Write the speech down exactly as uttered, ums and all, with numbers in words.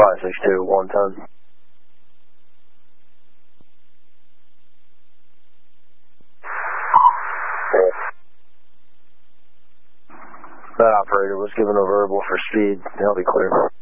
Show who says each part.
Speaker 1: five six two, one ten. That operator was given a verbal for speed. They'll be clear.